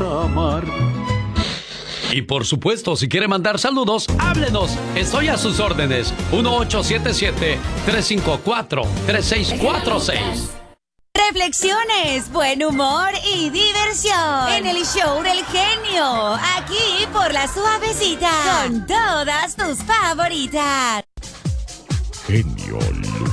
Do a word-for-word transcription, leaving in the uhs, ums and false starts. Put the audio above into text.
amar. Y por supuesto, si quiere mandar saludos, háblenos. Estoy a sus órdenes. uno ocho siete siete, tres cinco cuatro, tres seis cuatro seis. Reflexiones, buen humor y diversión en el show del genio. Aquí por La Suavecita. Con todas tus favoritas. Genio